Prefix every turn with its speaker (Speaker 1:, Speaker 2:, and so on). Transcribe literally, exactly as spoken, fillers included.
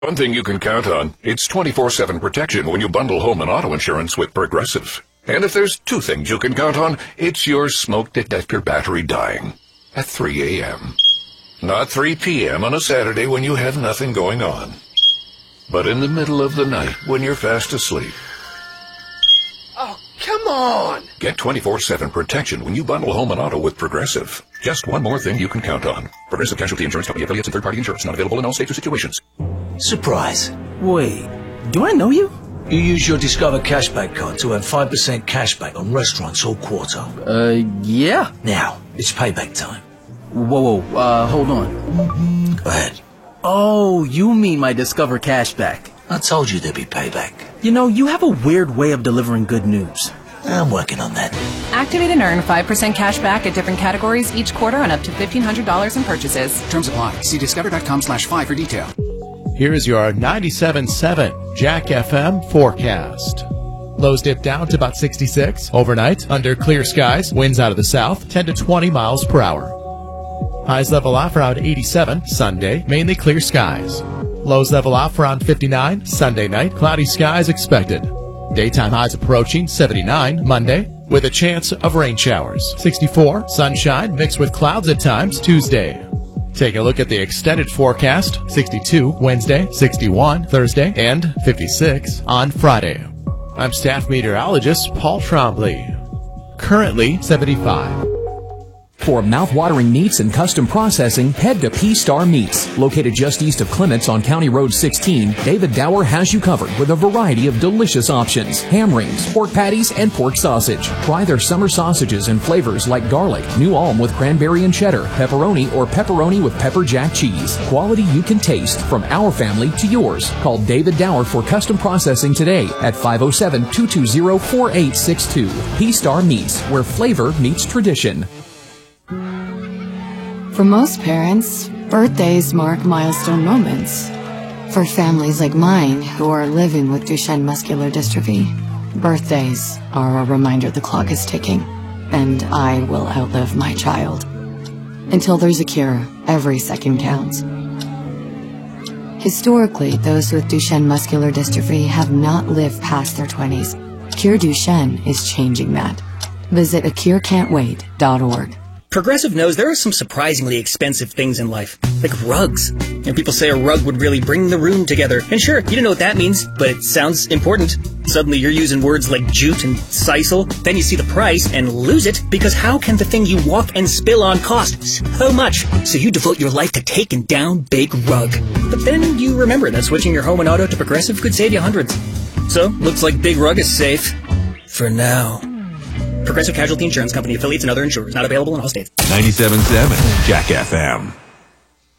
Speaker 1: One thing you can count on, it's twenty-four seven protection when you bundle home and auto insurance with Progressive. And if there's two things you can count on, it's your smoke detector battery dying at three a.m. Not three p.m. on a Saturday when you have nothing going on, but in the middle of the night when you're fast asleep.
Speaker 2: Oh, come on!
Speaker 1: Get twenty-four seven protection when you bundle home and auto with Progressive. Just one more thing you can count on. Progressive Casualty Insurance Company, affiliates, and third-party insurance. Not available in all states or situations.
Speaker 3: Surprise.
Speaker 4: Wait, do I know you?
Speaker 3: You use your Discover Cashback card to earn five percent cashback on restaurants all quarter.
Speaker 4: Uh, yeah.
Speaker 3: Now, it's payback time.
Speaker 4: Whoa, whoa, uh, hold on.
Speaker 3: Go ahead.
Speaker 4: Oh, you mean my Discover Cashback.
Speaker 3: I told you there'd be payback.
Speaker 4: You know, you have a weird way of delivering good news.
Speaker 3: I'm working on that.
Speaker 5: Activate and earn five percent cash back at different categories each quarter on up to fifteen hundred dollars in purchases.
Speaker 6: Terms apply. See discover.com slash five for detail.
Speaker 7: Here's your ninety-seven point seven Jack F M forecast. Lows dip down to about sixty-six. Overnight, under clear skies, winds out of the south, ten to twenty miles per hour. Highs level off around eighty-seven. Sunday, mainly clear skies. Lows level off around fifty-nine. Sunday night, cloudy skies expected. Daytime highs approaching seventy-nine Monday, with a chance of rain showers. sixty-four, sunshine mixed with clouds at times Tuesday. Take a look at the extended forecast. sixty-two Wednesday, sixty-one Thursday, and fifty-six on Friday. I'm staff meteorologist Paul Trombley. Currently seventy-five.
Speaker 8: For mouth-watering meats and custom processing, head to P-Star Meats. Located just east of Clements on County Road sixteen, David Dower has you covered with a variety of delicious options. Ham rings, pork patties, and pork sausage. Try their summer sausages in flavors like garlic, New Ulm with cranberry and cheddar, pepperoni, or pepperoni with pepper jack cheese. Quality you can taste, from our family to yours. Call David Dower for custom processing today at five oh seven, two two zero, four eight six two. P-Star Meats, where flavor meets tradition.
Speaker 9: For most parents, birthdays mark milestone moments. For families like mine who are living with Duchenne muscular dystrophy, birthdays are a reminder the clock is ticking, and I will outlive my child. Until there's a cure, every second counts. Historically, those with Duchenne muscular dystrophy have not lived past their twenties. Cure Duchenne is changing that. Visit a cure can't wait dot org.
Speaker 10: Progressive knows there are some surprisingly expensive things in life, like rugs. And people say a rug would really bring the room together. And sure, you don't know what that means, but it sounds important. Suddenly you're using words like jute and sisal, then you see the price and lose it, because how can the thing you walk and spill on cost so much? So you devote your life to taking down Big Rug. But then you remember that switching your home and auto to Progressive could save you hundreds. So, looks like Big Rug is safe. For now. Progressive Casualty Insurance Company, affiliates, and other insurers. Not available in all states.
Speaker 11: ninety-seven point seven Jack F M.